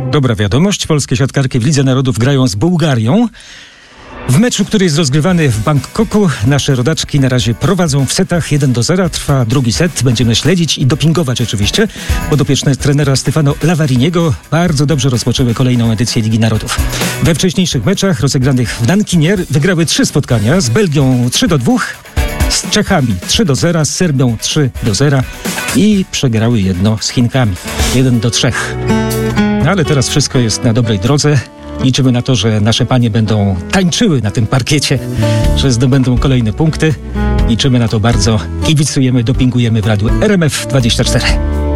Dobra wiadomość, polskie siatkarki w Lidze Narodów grają z Bułgarią. W meczu, który jest rozgrywany w Bangkoku, nasze rodaczki na razie prowadzą w setach 1-0. Trwa drugi set. Będziemy śledzić i dopingować oczywiście. Podopieczne trenera Stefano Lavariniego bardzo dobrze rozpoczęły kolejną edycję Ligi Narodów. We wcześniejszych meczach rozegranych w Nankinie wygrały 3 spotkania. Z Belgią 3-2, z Czechami 3-0, z Serbią 3-0 i przegrały jedno z Chinkami 1-3. Ale teraz wszystko jest na dobrej drodze. Liczymy na to, że nasze panie będą tańczyły na tym parkiecie, że zdobędą kolejne punkty. Liczymy na to bardzo. Kibicujemy, dopingujemy w radiu RMF24.